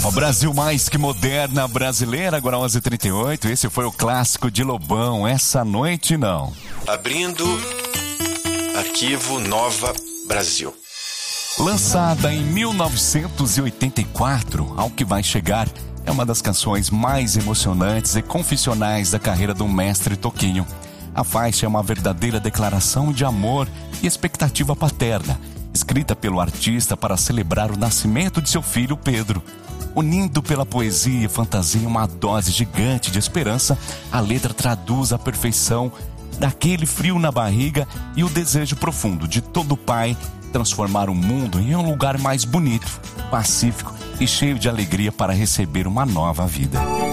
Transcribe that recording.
O Brasil mais que moderna brasileira, agora 11h38. Esse foi o clássico de Lobão, Essa Noite Não. Abrindo arquivo Nova Brasil. Lançada em 1984, Ao Que Vai Chegar é uma das canções mais emocionantes e confessionais da carreira do mestre Toquinho. A faixa é uma verdadeira declaração de amor e expectativa paterna, escrita pelo artista para celebrar o nascimento de seu filho Pedro. Unindo pela poesia e fantasia uma dose gigante de esperança, a letra traduz a perfeição daquele frio na barriga e o desejo profundo de todo pai transformar o mundo em um lugar mais bonito, pacífico e cheio de alegria para receber uma nova vida.